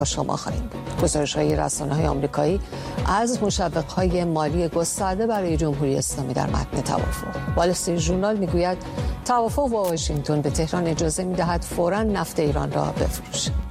شما خواهیم بود. گزارش‌های رسانه‌های آمریکایی از مشوق‌های مالی گسترده برای جمهوری اسلامی در متن توافق. وال استریت ژورنال میگوید توافق با واشنگتن به تهران اجازه می‌دهد فوراً نفت ایران را بفروشد.